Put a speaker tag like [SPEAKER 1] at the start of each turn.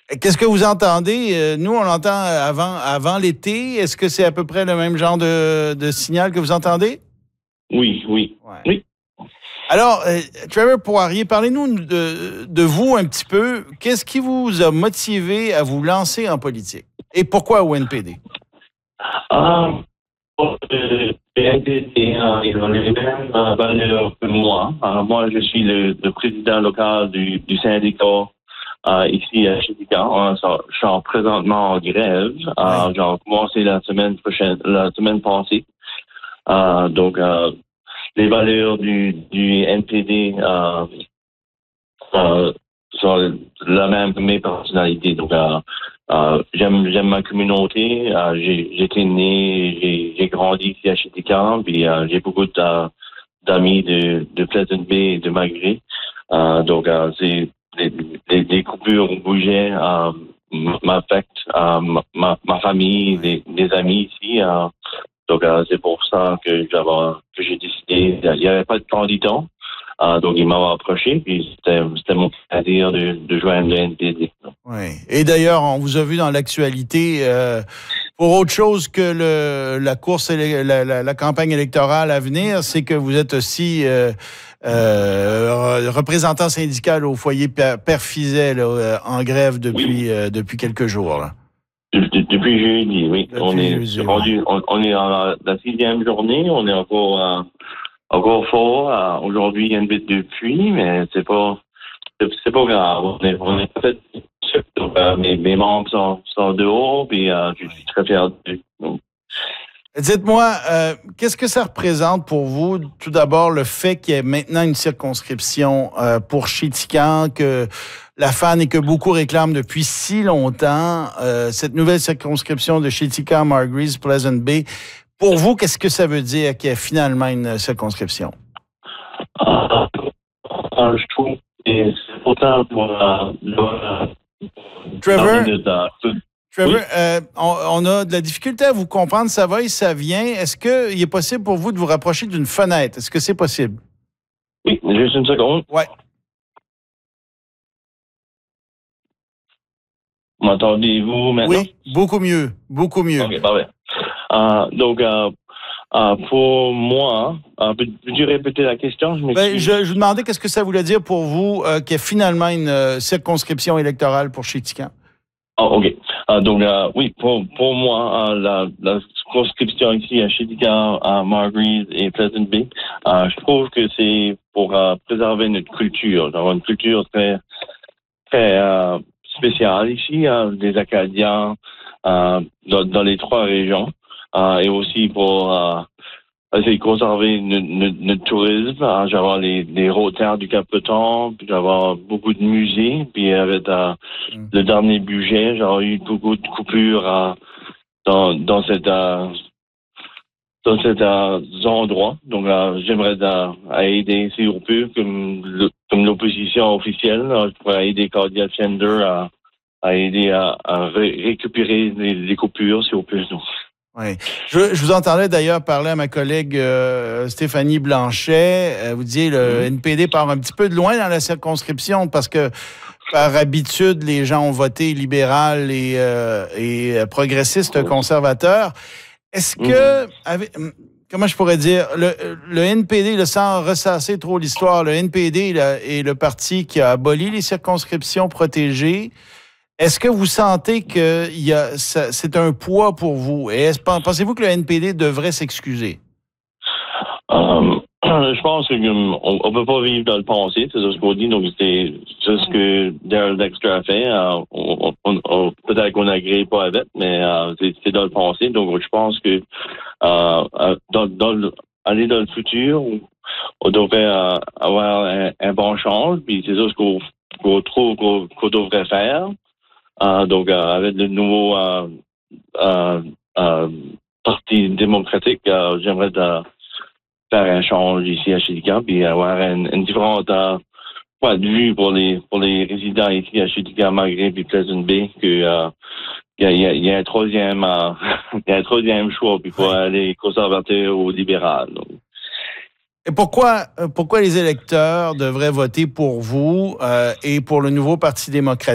[SPEAKER 1] Qu'est-ce que vous entendez? Nous, on l'entend avant l'été. Est-ce que c'est à peu près le même genre de signal que vous entendez?
[SPEAKER 2] Oui.
[SPEAKER 1] Ouais.
[SPEAKER 2] Oui.
[SPEAKER 1] Alors, Trevor Poirier, parlez-nous de vous un petit peu. Qu'est-ce qui vous a motivé à vous lancer en politique? Et pourquoi au NPD?
[SPEAKER 2] Le NPD, ils ont les mêmes valeurs que moi. Moi, je suis le président local du syndicat ici à Chicago. Je suis présentement en grève.
[SPEAKER 1] Oui.
[SPEAKER 2] J'ai commencé la semaine passée. Donc, les valeurs du NPD sont la même que mes personnalités. Donc, j'aime ma communauté. J'étais né, j'ai grandi ici à Chiticamp, puis j'ai beaucoup d'amis de Pleasant Bay et de Maghré. Donc, c'est les coupures au budget m'affectent ma famille, des amis ici. Donc, c'est pour ça que j'ai décidé. Il n'y avait pas de candidat. Donc, il m'a approché, puis c'était mon plaisir de joindre le NPD.
[SPEAKER 1] Oui. Et d'ailleurs, on vous a vu dans l'actualité pour autre chose que la course, la campagne électorale à venir, c'est que vous êtes aussi représentant syndical au foyer Père Fizet, là, en grève depuis quelques jours. Là.
[SPEAKER 2] Depuis jeudi, oui.
[SPEAKER 1] Depuis jeudi, oui.
[SPEAKER 2] On est dans la 6e journée. On est encore fort. Aujourd'hui, il y a une bête de pluie, mais c'est pas grave. On est fait. Donc, mes membres sont dehors, puis je suis très fier d'eux.
[SPEAKER 1] Dites-moi, qu'est-ce que ça représente pour vous, tout d'abord, le fait qu'il y ait maintenant une circonscription pour Chéticamp, que la fan et que beaucoup réclament depuis si longtemps, cette nouvelle circonscription de Chéticamp, Margreaves, Pleasant Bay. Pour vous, qu'est-ce que ça veut dire qu'il y ait finalement une circonscription?
[SPEAKER 2] Je trouve que c'est important pour
[SPEAKER 1] Trevor,
[SPEAKER 2] oui.
[SPEAKER 1] on a de la difficulté à vous comprendre, ça va et ça vient. Est-ce qu'il est possible pour vous de vous rapprocher d'une fenêtre? Est-ce que c'est possible?
[SPEAKER 2] Oui, juste une seconde.
[SPEAKER 1] Oui.
[SPEAKER 2] M'entendez-vous maintenant?
[SPEAKER 1] Oui, beaucoup mieux, beaucoup mieux.
[SPEAKER 2] OK, parfait. Donc, pour moi, peux-tu répéter la question?
[SPEAKER 1] Je vous demandais qu'est-ce que ça voulait dire pour vous qu'il y ait finalement une circonscription électorale pour Chéticamp.
[SPEAKER 2] OK. Donc, oui, pour moi, la circonscription ici à Chéticamp, à Margreaves et Pleasant Bay, je trouve que c'est pour préserver notre culture. Genre une culture très, très spéciale ici, des Acadiens dans les 3 régions. Et aussi pour essayer de conserver notre tourisme. J'avais les hautes-terres du Cap-Breton, puis j'avais beaucoup de musées, puis avec le dernier budget, j'aurais eu beaucoup de coupures dans cet endroit. Donc, j'aimerais aider, si on peut, comme l'opposition officielle, je pourrais aider Claudia Fender à aider à récupérer les coupures, si on peut.
[SPEAKER 1] Oui. Je vous entendais d'ailleurs parler à ma collègue Stéphanie Blanchet. Vous disiez le NPD part un petit peu de loin dans la circonscription parce que par habitude, les gens ont voté libéral et progressiste conservateur. Est-ce que, comment je pourrais dire, le NPD, sans ressasser trop l'histoire, le NPD est le parti qui a aboli les circonscriptions protégées. Est-ce que vous sentez que c'est un poids pour vous? Et pensez-vous que le NPD devrait s'excuser?
[SPEAKER 2] Je pense qu'on ne peut pas vivre dans le passé, c'est ce qu'on dit. Donc, c'est ce que Darrell Dexter a fait. Peut-être qu'on n'agrée pas avec, mais c'est dans le passé. Donc, je pense que aller dans le futur, on devrait avoir un bon change. Puis c'est ça ce qu'on trouve qu'on devrait faire. Donc, avec le nouveau Parti démocratique, j'aimerais faire un change ici à Chéticamp et avoir une différente point de vue pour les résidents ici à Chéticamp, Maghreb et Pleasant Bay que il y a un troisième choix puis pour aller conservateur ou libéral. Donc.
[SPEAKER 1] Et pourquoi les électeurs devraient voter pour vous et pour le nouveau Parti démocratique?